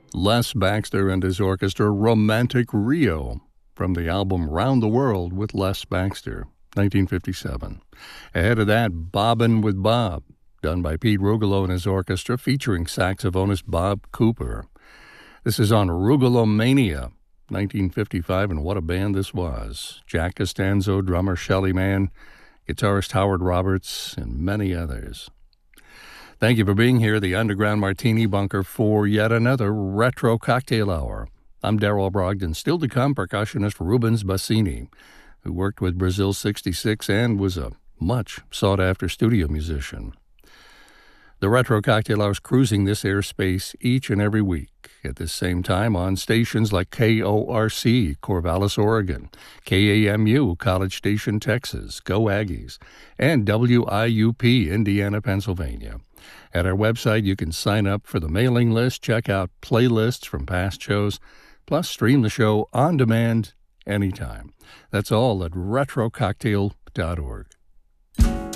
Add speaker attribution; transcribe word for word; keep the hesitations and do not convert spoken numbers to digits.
Speaker 1: Les Baxter and his orchestra, Romantic Rio, from the album Round the World with Les Baxter, nineteen fifty-seven. Ahead of that, Bobbin' with Bob, done by Pete Rugolo and his orchestra, featuring saxophonist Bob Cooper. This is on Rugelomania, nineteen fifty-five, and what a band this was. Jack Costanzo, drummer Shelly Manne, guitarist Howard Roberts, and many others. Thank you for being here, the Underground Martini Bunker, for yet another Retro Cocktail Hour. I'm Darrell Brogdon. Still to come, percussionist Rubens Bassini, who worked with Brazil sixty-six and was a much sought-after studio musician. The Retro Cocktail Hour is cruising this airspace each and every week at this same time on stations like K O R C, Corvallis, Oregon, K A M U, College Station, Texas, Go Aggies, and W I U P, Indiana, Pennsylvania. At our website, you can sign up for the mailing list, check out playlists from past shows, plus stream the show on demand anytime. That's all at retro cocktail dot org.